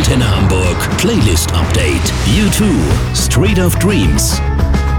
Antenne Hamburg Playlist Update. U2 Street of Dreams.